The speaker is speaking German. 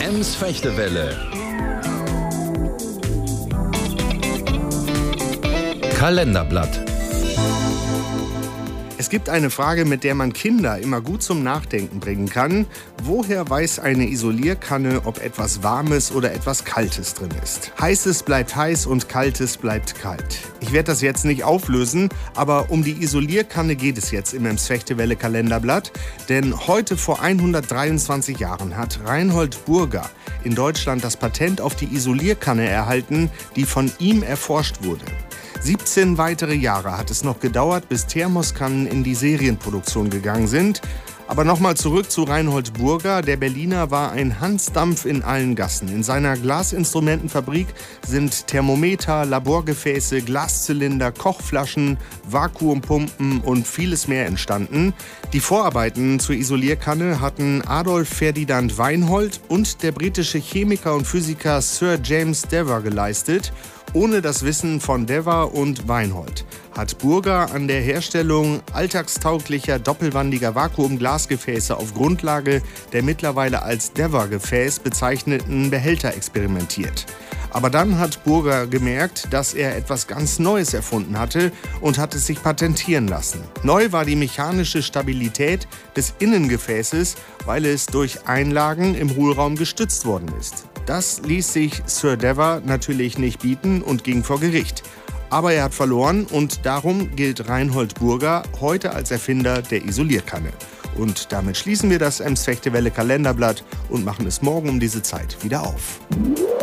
Ems-Fechtewelle. Kalenderblatt. Es gibt eine Frage, mit der man Kinder immer gut zum Nachdenken bringen kann. Woher weiß eine Isolierkanne, ob etwas Warmes oder etwas Kaltes drin ist? Heißes bleibt heiß und Kaltes bleibt kalt. Ich werde das jetzt nicht auflösen, aber um die Isolierkanne geht es jetzt im Ems-Fechtewelle Kalenderblatt. Denn heute vor 123 Jahren hat Reinhold Burger in Deutschland das Patent auf die Isolierkanne erhalten, die von ihm erforscht wurde. 17 weitere Jahre hat es noch gedauert, bis Thermoskannen in die Serienproduktion gegangen sind. Aber nochmal zurück zu Reinhold Burger. Der Berliner war ein Hansdampf in allen Gassen. In seiner Glasinstrumentenfabrik sind Thermometer, Laborgefäße, Glaszylinder, Kochflaschen, Vakuumpumpen und vieles mehr entstanden. Die Vorarbeiten zur Isolierkanne hatten Adolf Ferdinand Weinhold und der britische Chemiker und Physiker Sir James Dever geleistet. Ohne das Wissen von Dever und Weinhold hat Burger an der Herstellung alltagstauglicher doppelwandiger Vakuumglasgefäße auf Grundlage der mittlerweile als Dever-Gefäß bezeichneten Behälter experimentiert. Aber dann hat Burger gemerkt, dass er etwas ganz Neues erfunden hatte und hat es sich patentieren lassen. Neu war die mechanische Stabilität des Innengefäßes, weil es durch Einlagen im Hohlraum gestützt worden ist. Das ließ sich Sir Dever natürlich nicht bieten und ging vor Gericht. Aber er hat verloren und darum gilt Reinhold Burger heute als Erfinder der Isolierkanne. Und damit schließen wir das Ems-Fechtewelle Kalenderblatt und machen es morgen um diese Zeit wieder auf.